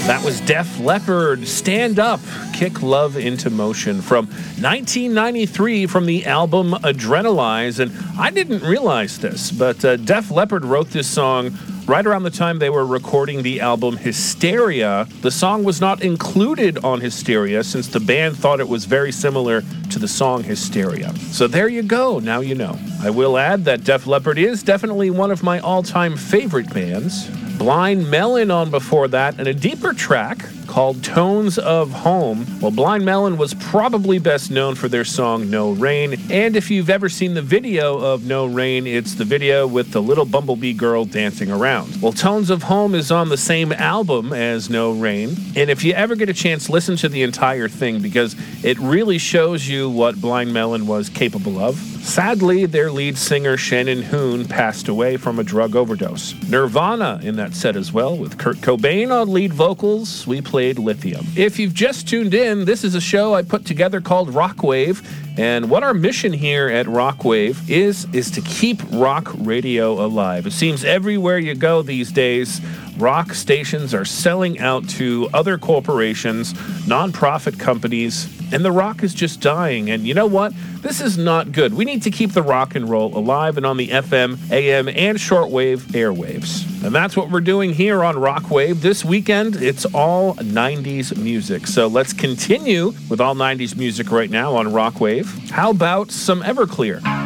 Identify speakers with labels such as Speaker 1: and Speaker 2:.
Speaker 1: That was Def Leppard, Stand Up, Kick Love Into Motion from 1993 from the album Adrenalize. And I didn't realize this, but Def Leppard wrote this song right around the time they were recording the album Hysteria. The song was not included on Hysteria since the band thought it was very similar to the song Hysteria. So there you go, now you know. I will add that Def Leppard is definitely one of my all-time favorite bands. Blind Melon on before that, and a deeper track called Tones of Home. Well, Blind Melon was probably best known for their song No Rain, and if you've ever seen the video of No Rain, it's the video with the little bumblebee girl dancing around. Well, Tones of Home is on the same album as No Rain, and if you ever get a chance, listen to the entire thing because it really shows you what Blind Melon was capable of. Sadly, their lead singer Shannon Hoon passed away from a drug overdose. Nirvana in that set as well, with Kurt Cobain on lead vocals. We played Lithium. If you've just tuned in, this is a show I put together called Rockwave, and what our mission here at Rockwave is to keep rock radio alive. It seems everywhere you go these days, rock stations are selling out to other corporations, nonprofit companies, and the rock is just dying. And you know what? This is not good. We need to keep the rock and roll alive and on the FM, AM, and shortwave airwaves. And that's what we're doing here on Rockwave. This weekend, it's all 90s music. So let's continue with all 90s music right now on Rockwave. How about some Everclear?